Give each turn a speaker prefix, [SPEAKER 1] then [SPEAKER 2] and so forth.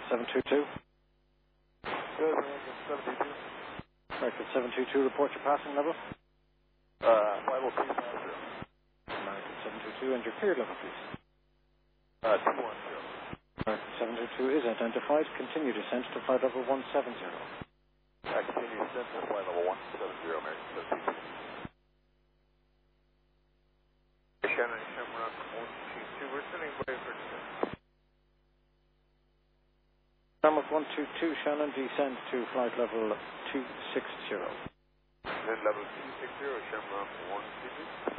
[SPEAKER 1] 722.
[SPEAKER 2] Good, American 722.
[SPEAKER 1] American 722, report your passing level.
[SPEAKER 2] Flight level 350.
[SPEAKER 1] American 722, and your clear level, please.
[SPEAKER 2] 210.
[SPEAKER 1] American 722 is identified. Continue descent to flight level 170.
[SPEAKER 2] Continue descent to flight level 170, American 722. Shannon, Shamrock 122, we're sending by for descent.
[SPEAKER 1] Shamrock 122, Shannon, descend to flight level 260.
[SPEAKER 2] Then level 260, Shamrock 122.